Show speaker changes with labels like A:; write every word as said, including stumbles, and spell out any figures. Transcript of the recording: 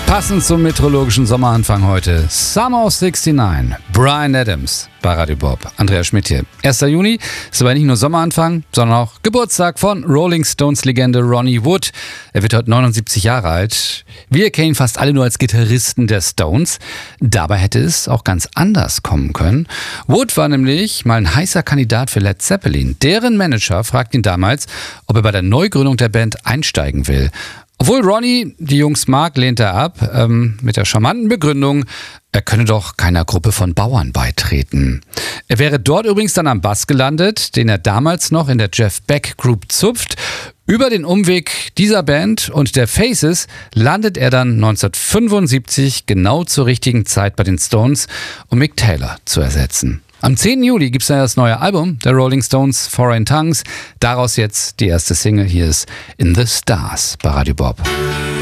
A: Passend zum meteorologischen Sommeranfang heute. Summer of sixty-nine. Bryan Adams bei Radio Bob. Andreas Schmidt hier. erster Juni ist aber nicht nur Sommeranfang, sondern auch Geburtstag von Rolling Stones Legende Ronnie Wood. Er wird heute neunundsiebzig Jahre alt. Wir kennen ihn fast alle nur als Gitarristen der Stones. Dabei hätte es auch ganz anders kommen können. Wood war nämlich mal ein heißer Kandidat für Led Zeppelin. Deren Manager fragt ihn damals, ob er bei der Neugründung der Band einsteigen will. Obwohl Ronnie die Jungs mag, lehnt er ab, ähm, mit der charmanten Begründung, er könne doch keiner Gruppe von Bauern beitreten. Er wäre dort übrigens dann am Bass gelandet, den er damals noch in der Jeff Beck Group zupft. Über den Umweg dieser Band und der Faces landet er dann neunzehnhundertfünfundsiebzig genau zur richtigen Zeit bei den Stones, um Mick Taylor zu ersetzen. Am zehnten Juli gibt es dann das neue Album der Rolling Stones, Foreign Tongues. Daraus jetzt die erste Single. Hier ist In the Stars bei Radio Bob.